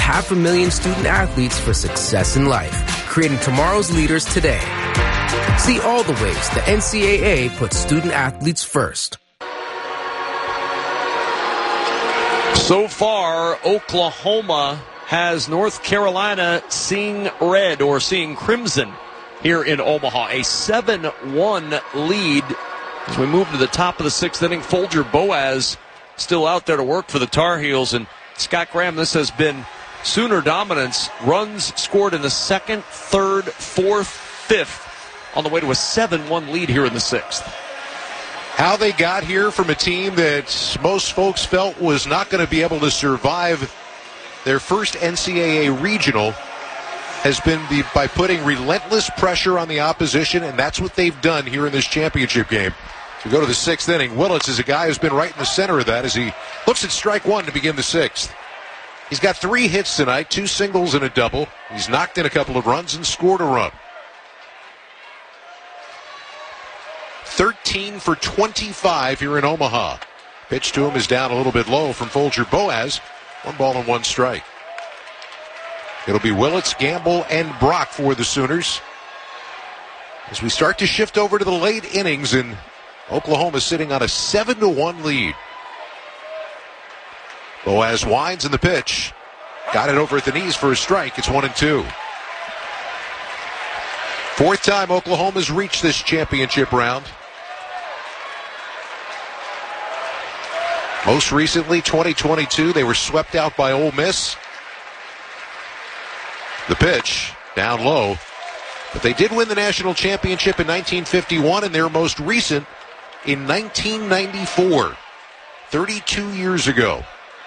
500,000 student athletes for success in life, creating tomorrow's leaders today. See all the ways the NCAA puts student athletes first. So far, Oklahoma has North Carolina seeing red or seeing crimson here in Omaha. A 7-1 lead as we move to the top of the sixth inning. Folger Boaz still out there to work for the Tar Heels. And Scott Graham, this has been Sooner dominance. Runs scored in the second, third, fourth, fifth on the way to a 7-1 lead here in the sixth. How they got here from a team that most folks felt was not going to be able to survive their first NCAA regional has been by putting relentless pressure on the opposition, and that's what they've done here in this championship game. So we go to the sixth inning. Willits is a guy who's been right in the center of that as he looks at strike one to begin the sixth. He's got 3 hits tonight, 2 singles and a double. He's knocked in a couple of runs and scored a run. 13 for 25 here in Omaha. Pitch to him is down a little bit low from Folger Boaz. 1 ball and 1 strike. It'll be Willits, Gamble, and Brock for the Sooners. As we start to shift over to the late innings, and Oklahoma sitting on a 7-1 lead. Boaz winds in the pitch. Got it over at the knees for a strike. It's 1-2. 4th time Oklahoma's reached this championship round. Most recently, 2022, they were swept out by Ole Miss. The pitch, down low. But they did win the national championship in 1951, and their most recent in 1994, 32 years ago.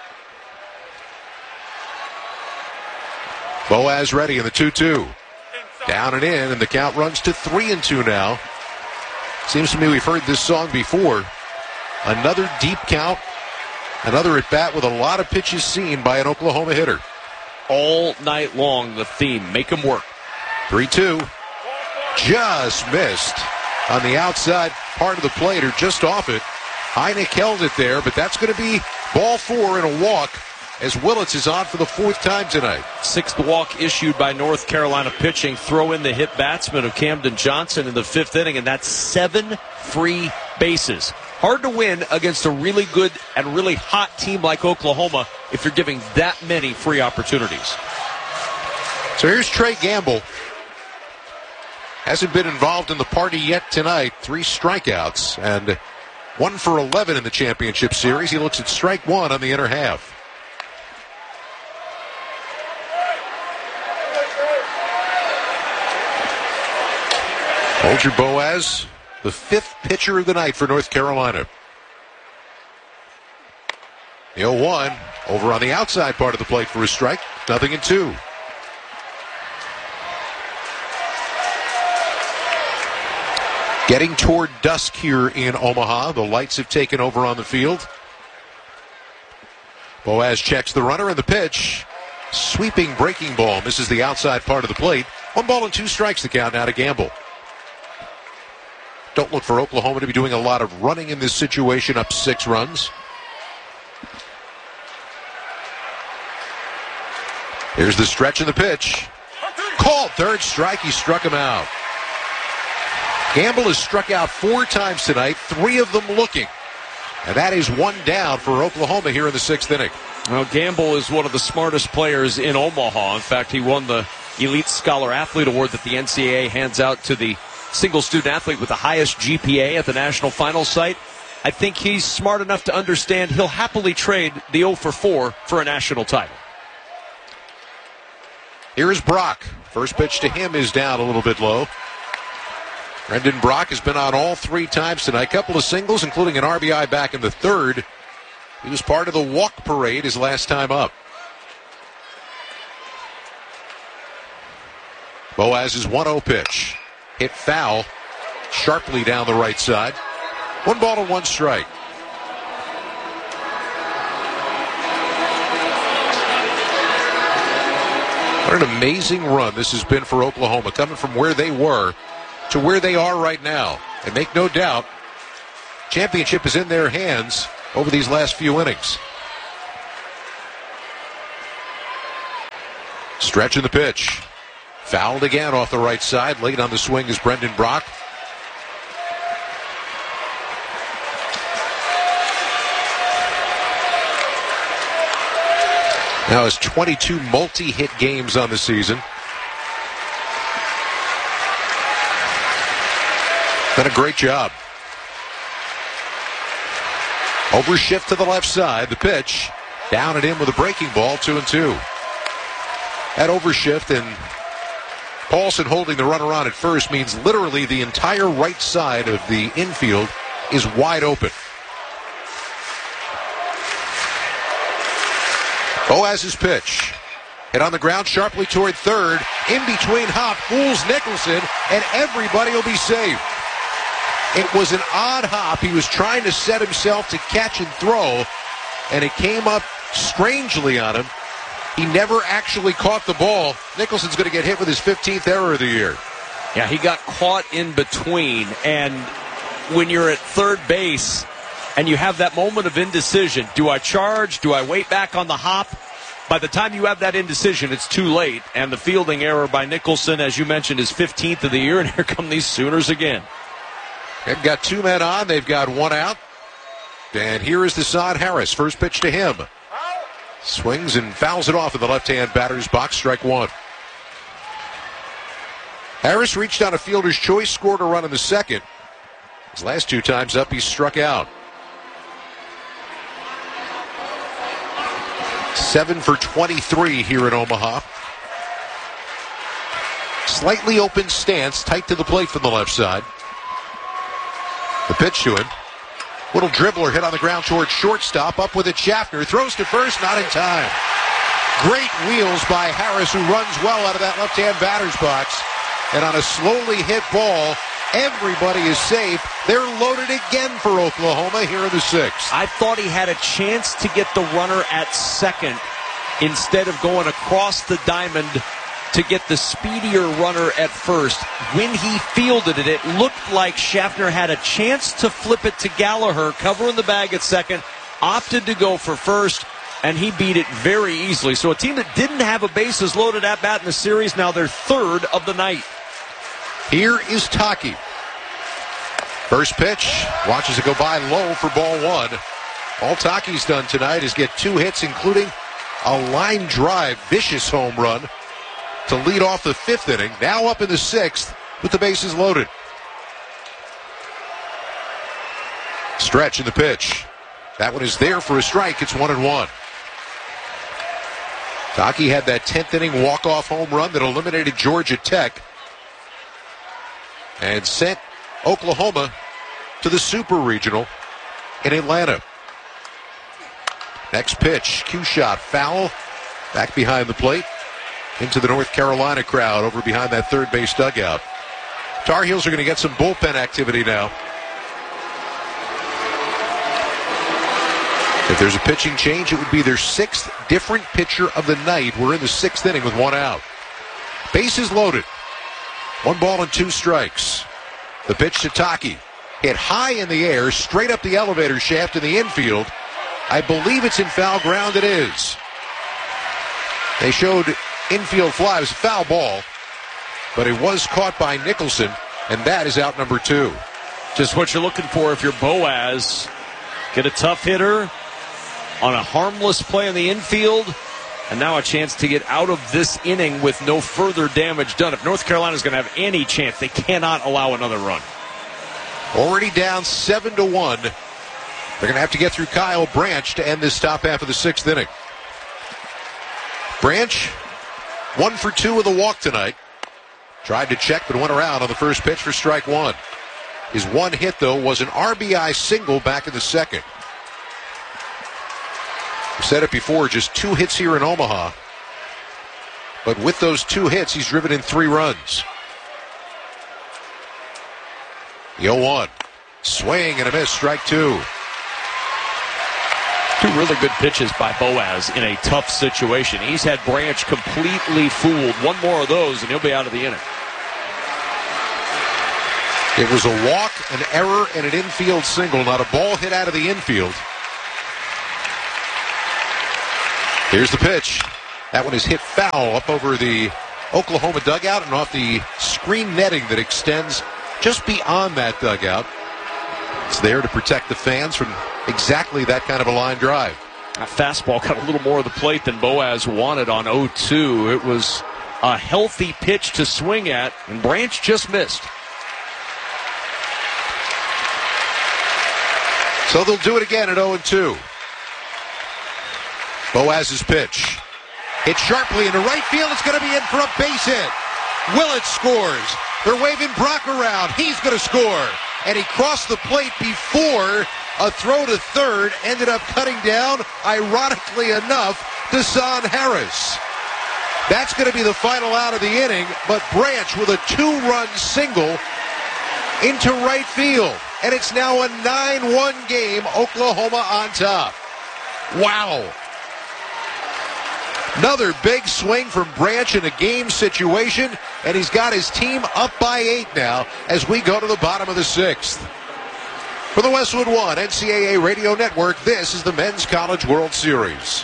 Boaz ready in the 2-2. Down and in, and the count runs to 3-2 now. Seems to me we've heard this song before. Another deep count. Another at bat with a lot of pitches seen by an Oklahoma hitter. All night long, the theme. Make them work. 3-2. Just missed on the outside part of the plate, or just off it. Heineck held it there, but that's going to be ball 4 and a walk as Willits is on for the 4th time tonight. 6th walk issued by North Carolina pitching. Throw in the hit batsman of Camden Johnson in the 5th inning, and that's 7 free bases. Hard to win against a really good and really hot team like Oklahoma if you're giving that many free opportunities. So here's Trey Gamble. Hasn't been involved in the party yet tonight. 3 strikeouts and 1 for 11 in the championship series. He looks at strike 1 on the inner half. Folger Boaz, the 5th pitcher of the night for North Carolina. The 0-1 over on the outside part of the plate for a strike. 0-2. Getting toward dusk here in Omaha. The lights have taken over on the field. Boaz checks the runner and the pitch. Sweeping breaking ball. Misses the outside part of the plate. 1 ball and 2 strikes the count now to Gamble. Don't look for Oklahoma to be doing a lot of running in this situation, up 6 runs. Here's the stretch of the pitch. Called 3rd strike. He struck him out. Gamble has struck out 4 times tonight, 3 of them looking. And that is 1 down for Oklahoma here in the 6th inning. Well, Gamble is one of the smartest players in Omaha. In fact, he won the Elite Scholar Athlete Award that the NCAA hands out to the single student athlete with the highest GPA at the national final site. I think he's smart enough to understand he'll happily trade the 0 for 4 for a national title. Here is Brock. First pitch to him is down a little bit low. Brendan Brock has been on all 3 times tonight. Couple of singles, including an RBI back in the 3rd. He was part of the walk parade his last time up. Boaz's 1-0 pitch. Hit foul sharply down the right side. 1 ball and 1 strike. What an amazing run this has been for Oklahoma, coming from where they were to where they are right now. And make no doubt, championship is in their hands over these last few innings. Stretching the pitch. Fouled again off the right side. Late on the swing is Brendan Brock. Now has 22 multi-hit games on the season. Done a great job. Overshift to the left side. The pitch. Down and in with a breaking ball. 2-2. That overshift and Paulson holding the runner on at first means literally the entire right side of the infield is wide open. Boaz's pitch. Hit on the ground sharply toward third. In between hop. Fools Nicholson, and everybody will be safe. It was an odd hop. He was trying to set himself to catch and throw, and it came up strangely on him. He never actually caught the ball. Nicholson's going to get hit with his 15th error of the year. Yeah, he got caught in between, and when you're at third base and you have that moment of indecision, do I charge? Do I wait back on the hop? By the time you have that indecision, it's too late, and the fielding error by Nicholson, as you mentioned, is 15th of the year, and here come these Sooners again. They've got two men on. They've got one out. And here is Deshaun Harris. First pitch to him. Swings and fouls it off in the left-hand batter's box. Strike one. Harris reached on a fielder's choice, scored a run in the second. His last two times up, he's struck out. 7 for 23 here in Omaha. Slightly open stance, tight to the plate from the left side. The pitch to him. Little dribbler hit on the ground towards shortstop. Up with it, Schaffner. Throws to first, not in time. Great wheels by Harris, who runs well out of that left-hand batter's box. And on a slowly hit ball, everybody is safe. They're loaded again for Oklahoma here in the sixth. I thought he had a chance to get the runner at second instead of going across the diamond to get the speedier runner at first. When he fielded it, it looked like Schaffner had a chance to flip it to Gallagher, covering the bag at second, opted to go for first, and he beat it very easily. So a team that didn't have a bases loaded at bat in the series, now they're third of the night. Here is Taki. First pitch, watches it go by low for ball one. All Taki's done tonight is get 2 hits, including a line drive, vicious home run to lead off the 5th inning. Now up in the 6th with the bases loaded. Stretch in the pitch. That one is there for a strike. It's 1-1. Taki had that 10th inning walk-off home run that eliminated Georgia Tech and sent Oklahoma to the Super Regional in Atlanta. Next pitch, cue shot, foul, back behind the plate, into the North Carolina crowd over behind that third base dugout. Tar Heels are going to get some bullpen activity now. If there's a pitching change, it would be their 6th different pitcher of the night. We're in the 6th inning with 1 out. Bases loaded. 1 ball and 2 strikes. The pitch to Taki. Hit high in the air, straight up the elevator shaft in the infield. I believe it's in foul ground. It is. They showed infield fly. It was a foul ball, but it was caught by Nicholson, and that is out number 2. Just what you're looking for if you're Boaz. Get a tough hitter on a harmless play in the infield, and now a chance to get out of this inning with no further damage done. If North Carolina's going to have any chance, they cannot allow another run. Already down 7-1. They're going to have to get through Kyle Branch to end this top half of the 6th inning. Branch, 1 for 2 with a walk tonight. Tried to check, but went around on the first pitch for strike 1. His one hit, though, was an RBI single back in the second. I've said it before, just 2 hits here in Omaha. But with those 2 hits, he's driven in 3 runs. The 0-1. Swing and a miss, strike 2. 2 really good pitches by Boaz in a tough situation. He's had Branch completely fooled. 1 more of those, and he'll be out of the inning. It was a walk, an error, and an infield single, not a ball hit out of the infield. Here's the pitch. That one is hit foul up over the Oklahoma dugout and off the screen netting that extends just beyond that dugout. It's there to protect the fans from exactly that kind of a line drive. That fastball got a little more of the plate than Boaz wanted on 0-2. It was a healthy pitch to swing at, and Branch just missed. So they'll do it again at 0-2. Boaz's pitch. Hit sharply into right field. It's going to be in for a base hit. Willett scores. They're waving Brock around. He's going to score. And he crossed the plate before a throw to third ended up cutting down, ironically enough, Deshaun Harris. That's going to be the final out of the inning, but Branch with a 2-run single into right field. And it's now a 9-1 game, Oklahoma on top. Wow. Another big swing from Branch in a game situation, and he's got his team up by 8 now as we go to the bottom of the 6th. For the Westwood One NCAA Radio Network, this is the Men's College World Series.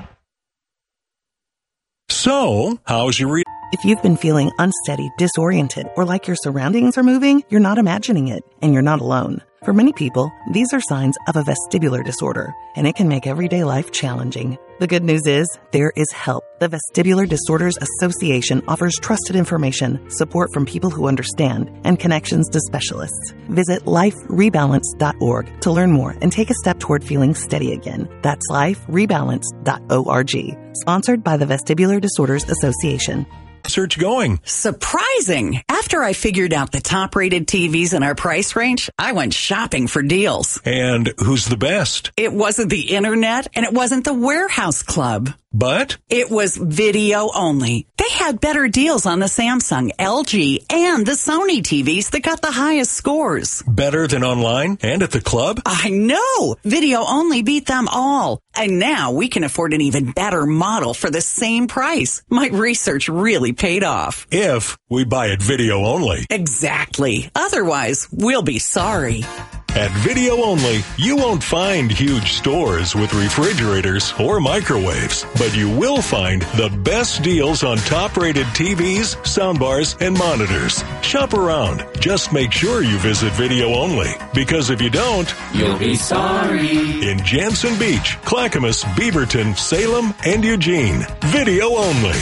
So, how's your If you've been feeling unsteady, disoriented, or like your surroundings are moving, you're not imagining it, and you're not alone. For many people, these are signs of a vestibular disorder, and it can make everyday life challenging. The good news is, there is help. The Vestibular Disorders Association offers trusted information, support from people who understand, and connections to specialists. Visit liferebalance.org to learn more and take a step toward feeling steady again. That's liferebalance.org. Sponsored by the Vestibular Disorders Association. search going? Surprising. After I figured out the top-rated TVs in our price range, I went shopping for deals. And who's the best? It wasn't the internet, and it wasn't the Warehouse Club. But? It was video only. They had better deals on the Samsung, LG, and the Sony TVs that got the highest scores. Better than online and at the club? I know! Video only beat them all. And now we can afford an even better model for the same price. My research really paid off. If we buy it video only. Exactly. Otherwise, we'll be sorry. At Video Only, you won't find huge stores with refrigerators or microwaves, but you will find the best deals on top-rated TVs, soundbars, and monitors. Shop around. Just make sure you visit Video Only, because if you don't, you'll be sorry. In Jansen Beach, Clackamas, Beaverton, Salem, and Eugene. Video Only.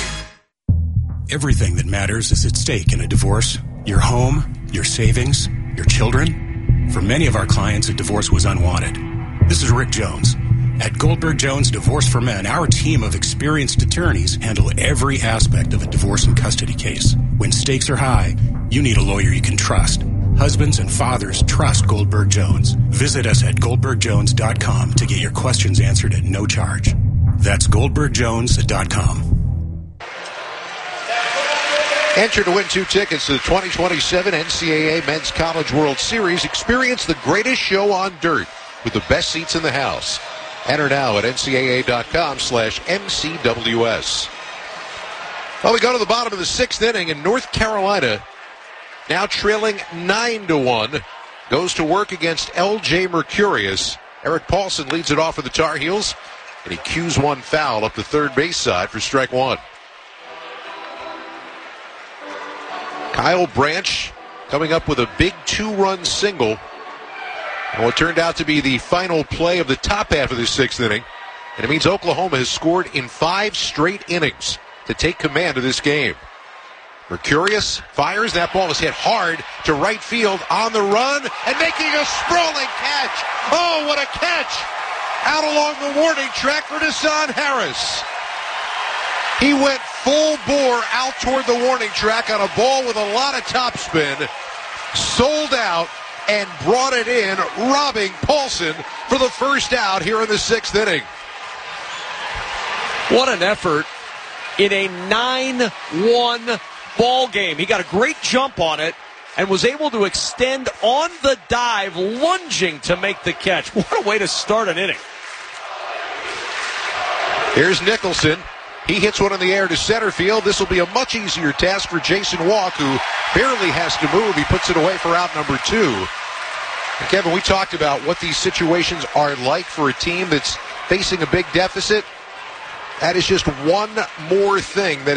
Everything that matters is at stake in a divorce. Your home, your savings, your children. For many of our clients, a divorce was unwanted. This is Rick Jones. At Goldberg Jones Divorce for Men, our team of experienced attorneys handle every aspect of a divorce and custody case. When stakes are high, you need a lawyer you can trust. Husbands and fathers trust Goldberg Jones. Visit us at goldbergjones.com to get your questions answered at no charge. That's goldbergjones.com. Enter to win 2 tickets to the 2027 NCAA Men's College World Series. Experience the greatest show on dirt with the best seats in the house. Enter now at ncaa.com/MCWS. Well, we go to the bottom of the 6th inning, and North Carolina, now trailing 9-1, goes to work against L.J. Mercurius. Eric Paulson leads it off for the Tar Heels, and he cues one foul up the third base side for strike one. Kyle Branch coming up with a big 2-run single. And what turned out to be the final play of the top half of the 6th inning. And it means Oklahoma has scored in 5 straight innings to take command of this game. Mercurius fires. That ball is hit hard to right field on the run and making a sprawling catch. Oh, what a catch! Out along the warning track for Deshaun Harris. He went full bore out toward the warning track on a ball with a lot of topspin, sold out, and brought it in, robbing Paulson for the first out here in the 6th inning. What an effort in a 9-1 ball game. He got a great jump on it and was able to extend on the dive, lunging to make the catch. What a way to start an inning. Here's Nicholson. He hits one in the air to center field. This will be a much easier task for Jason Walk, who barely has to move. He puts it away for out number 2. And Kevin, we talked about what these situations are like for a team that's facing a big deficit. That is just one more thing that